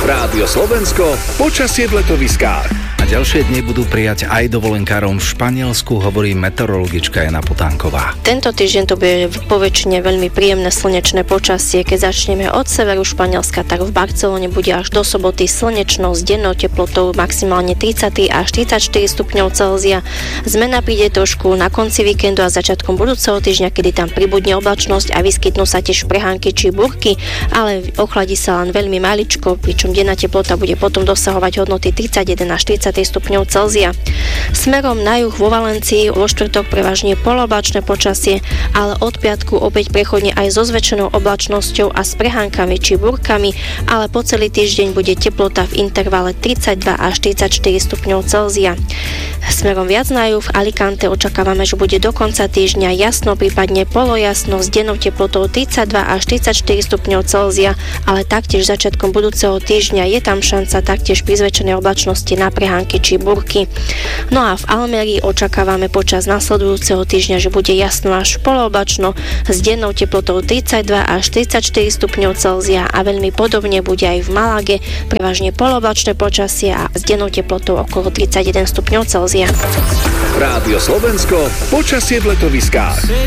Rádio Slovensko, počasie v letoviskách. A ďalšie dni budú prijať aj dovolenkárom v Španielsku, hovorí meteorologička Jana Potánková. Tento týždeň to bude poväčšine veľmi príjemné slnečné počasie. Keď začneme od severu Španielska, tak v Barcelone bude až do soboty slnečno s dennou teplotou maximálne 33 až 34 stupňov Celzia. Zmena príde trošku na konci víkendu a začiatkom budúceho týždňa, kedy tam pribudne oblačnosť a vyskytnú sa tiež prehánky či búrky, ale ochladí sa len veľmi maličko, pričom denná teplota bude potom dosahovať hodnoty 31 až 40 stupňov Celzia. Smerom na juh vo Valencii vo štvrtok prevažne polooblačné počasie, ale od piatku opäť prechodne aj so zväčšenou oblačnosťou a s prehánkami či búrkami, ale po celý týždeň bude teplota v intervale 32 až 44 stupňov Celzia. Smerom viac na juh v Alicante očakávame, že bude do konca týždňa jasno, prípadne polojasno s dennou teplotou 32 až 34 stupňov Celzia, ale taktiež začiatkom budúceho týždňa je tam šanca taktiež pri zväčšenej oblačnosti na prehánky či búrky. No a v Almerii očakávame počas nasledujúceho týždňa, že bude jasno až polooblačno s dennou teplotou 32 až 34 stupňov Celzia a veľmi podobne bude aj v Malage, prevažne polooblačné počasie a s dennou teplotou okolo 31 stupňov Celzia. Rádio Slovensko, počasie v letoviskách.